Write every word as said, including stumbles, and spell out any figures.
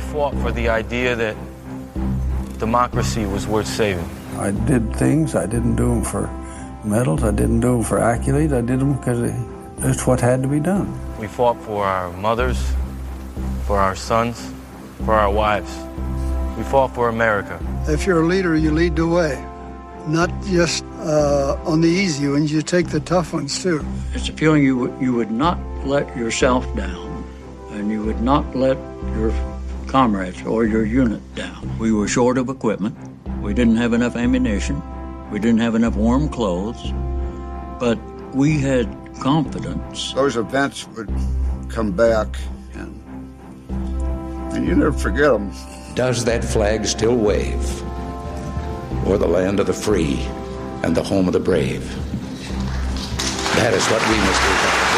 fought for the idea that democracy was worth saving. I did things. I didn't do them for medals. I didn't do them for accolades. I did them because it's what had to be done. We fought for our mothers, for our sons, for our wives. We fought for America. If you're a leader, you lead the way. Not just uh, on the easy ones, you take the tough ones too. It's a feeling you would, you would not let yourself down, and you would not let your comrades or your unit down. We were short of equipment. We didn't have enough ammunition. We didn't have enough warm clothes. But we had confidence. Those events would come back, and, and you never forget them. Does that flag still wave o'er the land of the free and the home of the brave? That is what we must do.